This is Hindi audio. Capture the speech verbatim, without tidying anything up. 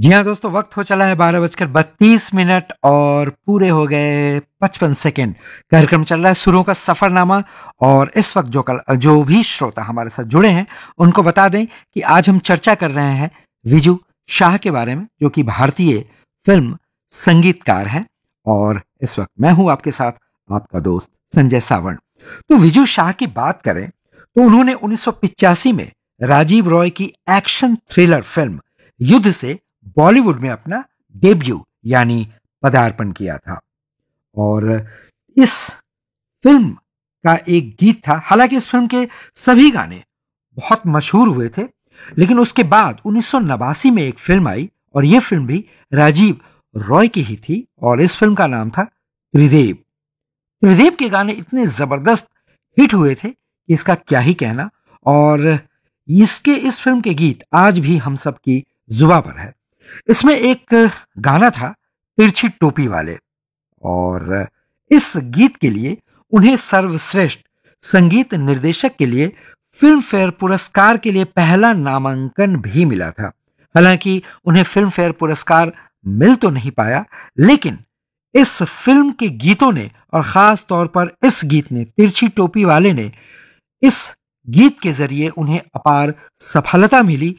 जी हाँ दोस्तों, वक्त हो चला है बारह बजकर बत्तीस मिनट और पूरे हो गए पचपन सेकेंड। कार्यक्रम चल रहा है सुरों का सफरनामा। और इस वक्त जो कल जो भी श्रोता हमारे साथ जुड़े हैं उनको बता दें कि आज हम चर्चा कर रहे हैं विजू शाह के बारे में, जो कि भारतीय फिल्म संगीतकार हैं। और इस वक्त मैं हूं आपके साथ, आपका दोस्त संजय सावंत। तो विजू शाह की बात करें तो उन्होंने उन्नीस सौ पिचासी में राजीव रॉय की एक्शन थ्रिलर फिल्म युद्ध से बॉलीवुड में अपना डेब्यू यानी पदार्पण किया था। और इस फिल्म का एक गीत था, हालांकि इस फिल्म के सभी गाने बहुत मशहूर हुए थे, लेकिन उसके बाद उन्नीस सौ नवासी में एक फिल्म आई और यह फिल्म भी राजीव रॉय की ही थी और इस फिल्म का नाम था त्रिदेव। त्रिदेव के गाने इतने जबरदस्त हिट हुए थे कि इसका क्या ही कहना। और इसके इस फिल्म के गीत आज भी हम सब की जुबा पर है। इसमें एक गाना था तिरछी टोपी वाले, और इस गीत के लिए उन्हें सर्वश्रेष्ठ संगीत निर्देशक के लिए फिल्म फेयर पुरस्कार के लिए पहला नामांकन भी मिला था। हालांकि उन्हें फिल्म फेयर पुरस्कार मिल तो नहीं पाया, लेकिन इस फिल्म के गीतों ने, और खास तौर पर इस गीत ने, तिरछी टोपी वाले ने, इस गीत के जरिए उन्हें अपार सफलता मिली